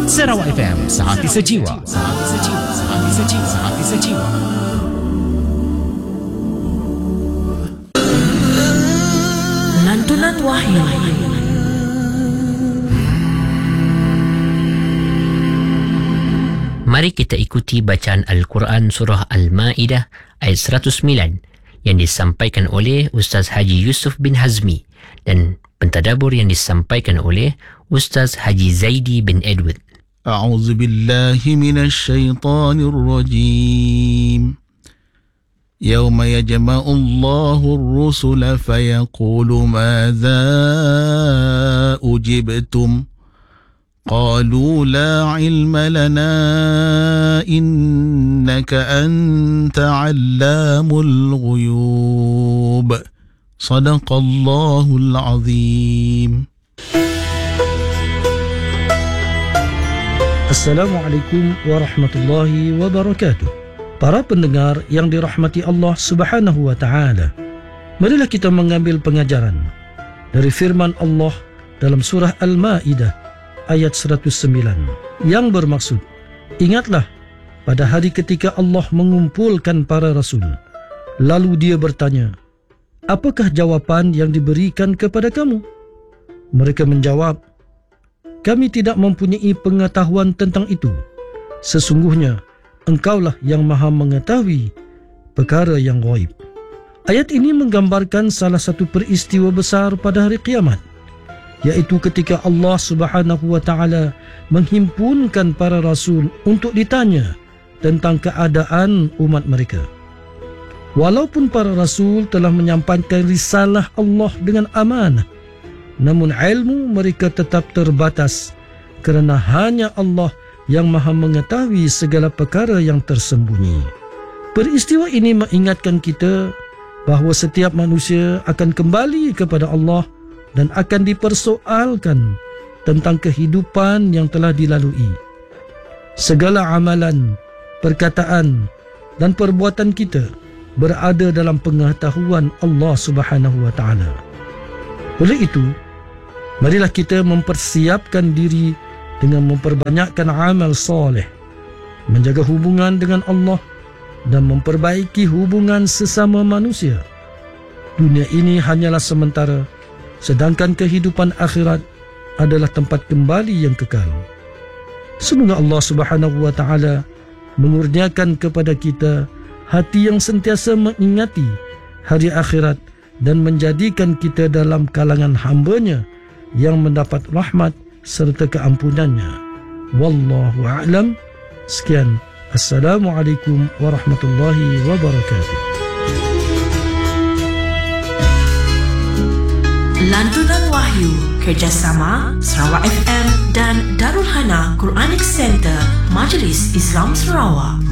Sarawak FM, sehati sejiwa. Sehati sejiwa. Sehati sejiwa. Sehati sejiwa. Lantunan Wahyu. Mari kita ikuti bacaan Al-Quran Surah Al-Ma'idah ayat 109 yang disampaikan oleh Ustaz Haji Yusuf bin Hazmi dan pentadabbur yang disampaikan oleh Ustaz Haji Zaidi bin Edward. A'udzu billahi minasy syaithanir rajim. Yauma yajma'u Allahu ar-rusula fayaqulu madza ujibtum. قالوا لا علم لنا إنك أنت علام الغيوب صدق الله العظيم. Assalamualaikum warahmatullahi wabarakatuh. Para pendengar yang dirahmati Allah Subhanahu wa taala. Marilah kita mengambil pengajaran dari firman Allah dalam surah Al-Maidah ayat 109 yang bermaksud, ingatlah pada hari ketika Allah mengumpulkan para rasul, lalu dia bertanya, apakah jawapan yang diberikan kepada kamu? Mereka menjawab, kami tidak mempunyai pengetahuan tentang itu. Sesungguhnya engkaulah yang maha mengetahui perkara yang ghaib. Ayat ini menggambarkan salah satu peristiwa besar pada hari kiamat, yaitu ketika Allah Subhanahu wa taala menghimpunkan para rasul untuk ditanya tentang keadaan umat mereka. Walaupun para rasul telah menyampaikan risalah Allah dengan amanah, namun ilmu mereka tetap terbatas kerana hanya Allah yang maha mengetahui segala perkara yang tersembunyi. Peristiwa ini mengingatkan kita bahawa setiap manusia akan kembali kepada Allah dan akan dipersoalkan tentang kehidupan yang telah dilalui. Segala amalan, perkataan dan perbuatan kita berada dalam pengetahuan Allah Subhanahu wa taala. Oleh itu, marilah kita mempersiapkan diri dengan memperbanyakkan amal soleh, menjaga hubungan dengan Allah dan memperbaiki hubungan sesama manusia. Dunia ini hanyalah sementara, sedangkan kehidupan akhirat adalah tempat kembali yang kekal. Semoga Allah Subhanahu wa taala mengurniakan kepada kita hati yang sentiasa mengingati hari akhirat dan menjadikan kita dalam kalangan hamba-Nya yang mendapat rahmat serta keampunannya. Wallahu a'lam. Sekian. Assalamualaikum warahmatullahi wabarakatuh. Lantunan Wahyu kerjasama Sarawak FM dan Darul Hana Quranic Center Majlis Islam Sarawak.